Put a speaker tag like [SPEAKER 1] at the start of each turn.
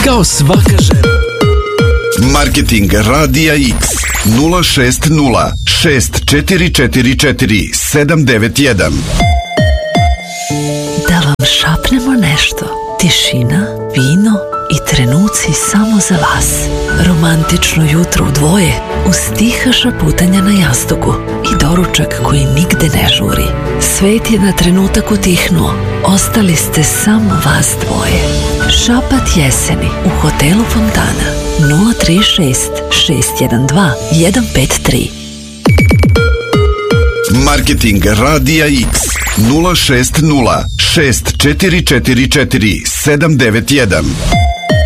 [SPEAKER 1] kao svaka žena.
[SPEAKER 2] Marketing Radija X 060 6444 791.
[SPEAKER 3] Da vam šapnemo nešto. Tišina, vino i trenuci samo za vas. Romantično jutro u dvoje uz tiha šaputanja na jastuku i doručak koji nigde ne žuri. Svet je na trenutak utihnuo. Ostali ste samo vas dvoje. Šapat jeseni u hotelu Fontana 036 612 153.
[SPEAKER 2] Marketing Radija X 060 6444 791.